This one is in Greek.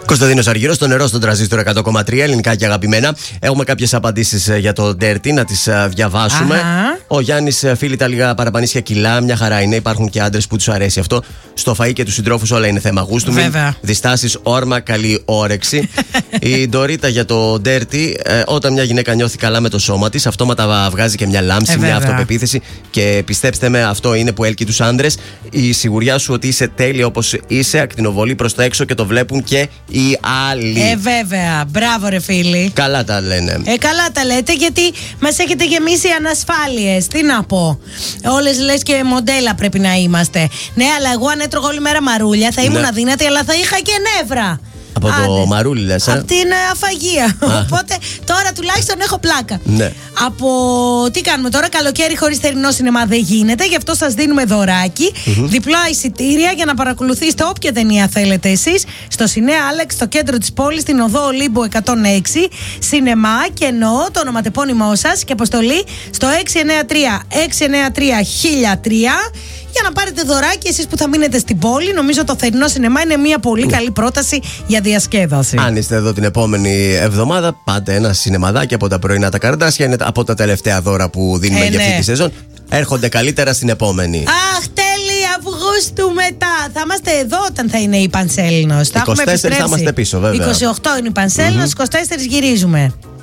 Κωνσταντίνος Αργυρός, στο νερό στον τραζίστρο 100,3, ελληνικά και αγαπημένα. Έχουμε κάποιες απαντήσεις για το Dirty, να τις διαβάσουμε. Ο Γιάννης, φίλοι, τα λίγα παραπανίσια κιλά, μια χαρά είναι. Υπάρχουν και άντρες που τους αρέσει αυτό. Στο φαΐ και τους συντρόφους όλα είναι θέμα γούστου. Διστάσεις, όρμα, καλή όρεξη. Η Ντορίτα για το Dirty, όταν μια γυναίκα νιώθει καλά με το σώμα της, αυτόματα βγάζει και μια λάμψη, μια αυτοπεποίθηση. Και πιστέψτε με, αυτό είναι που έλκει τους άντρες. Η σιγουριά σου ότι είσαι τέλεια όπως είσαι, ακτινοβολεί προς τα έξω και το βλέπουν και οι άλλοι. Βέβαια. Μπράβο, ρε φίλοι. Καλά τα λένε. Καλά τα λέτε, γιατί μας έχετε γεμίσει ανασφάλειες. Τι να πω. Όλες λες και μοντέλα πρέπει να είμαστε. Ναι, αλλά εγώ αν έτρωγα όλη μέρα μαρούλια θα ήμουν αδύνατη, αλλά θα είχα και νεύρα. Από το μαρούλι λες, Από την αφαγία. Οπότε τώρα τουλάχιστον έχω πλάκα. Ναι. Από τι κάνουμε τώρα, καλοκαίρι χωρίς θερινό σινεμά δεν γίνεται. Γι' αυτό σας δίνουμε δωράκι. Διπλό εισιτήρια για να παρακολουθήσετε όποια ταινία θέλετε εσείς. Στο Σινέα Άλεξ, στο κέντρο της πόλης, στην οδό Ολύμπου 106. Σινεμά, κενό, το ονοματεπώνυμό σας και αποστολή στο 693-693-1003. Για να πάρετε δωράκι εσείς που θα μείνετε στην πόλη. Νομίζω το θερινό σινεμά είναι μια πολύ καλή πρόταση για διασκέδαση. Αν είστε εδώ την επόμενη εβδομάδα, πάτε ένα σινεμαδάκι από τα πρωινά τα Καρντάσια. Είναι από τα τελευταία δώρα που δίνουμε για αυτή τη σεζόν. Έρχονται καλύτερα στην επόμενη. Αχ, τέλεια, Αυγούστου μετά. Θα είμαστε εδώ όταν θα είναι η Πανσέλινος. 24 θα είμαστε πίσω, βέβαια. 28 είναι η Πανσέλινος, 24 γυρίζουμε.